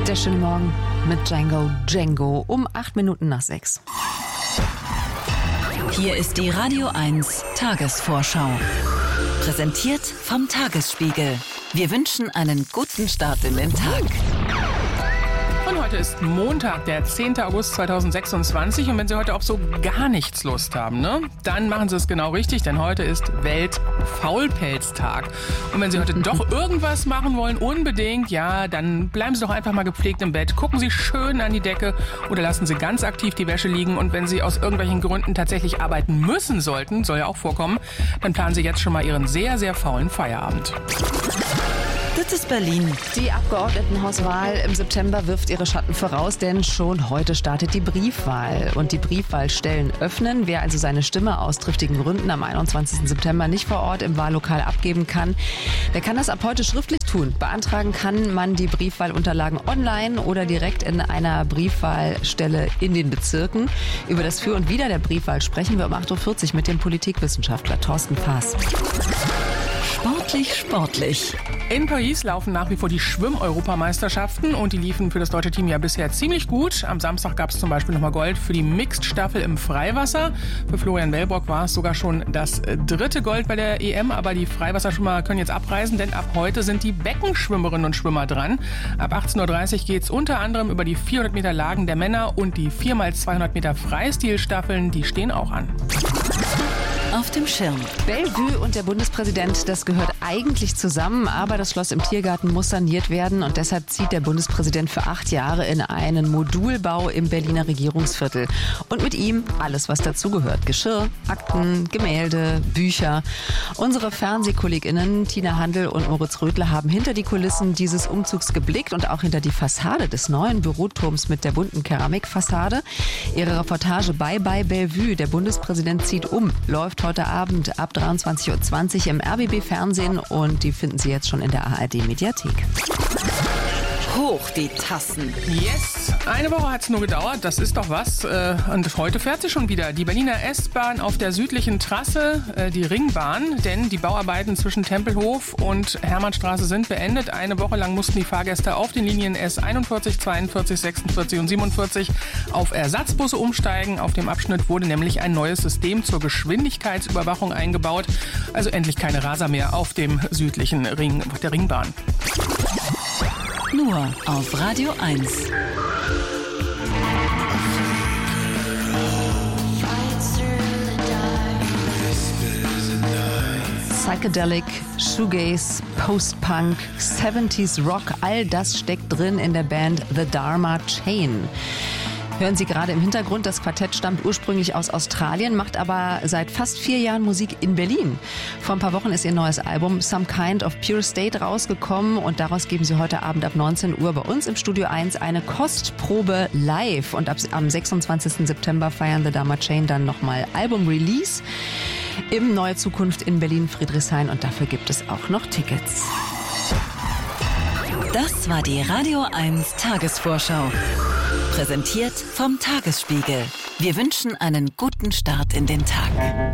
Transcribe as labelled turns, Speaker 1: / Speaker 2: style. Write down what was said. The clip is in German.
Speaker 1: Der schöne Morgen mit Django um 6:08.
Speaker 2: Hier ist die Radio 1 Tagesvorschau. Präsentiert vom Tagesspiegel. Wir wünschen einen guten Start in den Tag.
Speaker 3: Und heute ist Montag, der 10. August 2026. Und wenn Sie heute auf so gar nichts Lust haben, ne, dann machen Sie es genau richtig, denn heute ist Welt-Faulpelztag. Und wenn Sie heute doch irgendwas machen wollen, unbedingt, ja, dann bleiben Sie doch einfach mal gepflegt im Bett. Gucken Sie schön an die Decke oder lassen Sie ganz aktiv die Wäsche liegen. Und wenn Sie aus irgendwelchen Gründen tatsächlich arbeiten müssen sollten, soll ja auch vorkommen, dann planen Sie jetzt schon mal Ihren sehr, sehr faulen Feierabend.
Speaker 2: Das ist Berlin.
Speaker 1: Die Abgeordnetenhauswahl im September wirft ihre Schatten voraus, denn schon heute startet die Briefwahl. Und die Briefwahlstellen öffnen. Wer also seine Stimme aus triftigen Gründen am 21. September nicht vor Ort im Wahllokal abgeben kann, der kann das ab heute schriftlich tun. Beantragen kann man die Briefwahlunterlagen online oder direkt in einer Briefwahlstelle in den Bezirken. Über das Für und Wider der Briefwahl sprechen wir um 8:40 Uhr mit dem Politikwissenschaftler Thorsten Faas.
Speaker 2: Sportlich.
Speaker 3: In Paris laufen nach wie vor die Schwimm-Europameisterschaften und die liefen für das deutsche Team ja bisher ziemlich gut. Am Samstag gab es zum Beispiel nochmal Gold für die Mixed-Staffel im Freiwasser. Für Florian Wellbrock war es sogar schon das 3. Gold bei der EM, aber die Freiwasserschwimmer können jetzt abreisen, denn ab heute sind die Beckenschwimmerinnen und Schwimmer dran. Ab 18:30 Uhr geht es unter anderem über die 400 Meter Lagen der Männer und die 4x200 Meter Freistilstaffeln, die stehen auch an.
Speaker 2: Auf dem Schirm.
Speaker 1: Bellevue und der Bundespräsident, das gehört eigentlich zusammen, aber das Schloss im Tiergarten muss saniert werden und deshalb zieht der Bundespräsident für 8 Jahre in einen Modulbau im Berliner Regierungsviertel. Und mit ihm alles, was dazugehört. Geschirr, Akten, Gemälde, Bücher. Unsere FernsehkollegInnen Tina Handel und Moritz Rödler haben hinter die Kulissen dieses Umzugs geblickt und auch hinter die Fassade des neuen Büroturms mit der bunten Keramikfassade. Ihre Reportage bei Bellevue, der Bundespräsident zieht um, läuft heute Abend ab 23:20 Uhr im RBB-Fernsehen und die finden Sie jetzt schon in der ARD-Mediathek.
Speaker 2: Hoch die Tassen.
Speaker 3: Yes! Eine Woche hat es nur gedauert, das ist doch was. Und heute fährt sie schon wieder. Die Berliner S-Bahn auf der südlichen Trasse, die Ringbahn. Denn die Bauarbeiten zwischen Tempelhof und Hermannstraße sind beendet. Eine Woche lang mussten die Fahrgäste auf den Linien S41, 42, 46 und 47 auf Ersatzbusse umsteigen. Auf dem Abschnitt wurde nämlich ein neues System zur Geschwindigkeitsüberwachung eingebaut. Also endlich keine Raser mehr auf dem südlichen Ring der Ringbahn.
Speaker 2: Nur auf Radio 1.
Speaker 1: Psychedelic, Shoegaze, Post-Punk, 70s Rock, all das steckt drin in der Band The Dharma Chain. Hören Sie gerade im Hintergrund, das Quartett stammt ursprünglich aus Australien, macht aber seit fast 4 Jahren Musik in Berlin. Vor ein paar Wochen ist ihr neues Album Some Kind of Pure State rausgekommen und daraus geben Sie heute Abend ab 19 Uhr bei uns im Studio 1 eine Kostprobe live. Und am 26. September feiern The Dharma Chain dann nochmal Album-Release im Neue Zukunft in Berlin-Friedrichshain und dafür gibt es auch noch Tickets.
Speaker 2: Das war die Radio 1 Tagesvorschau. Präsentiert vom Tagesspiegel. Wir wünschen einen guten Start in den Tag.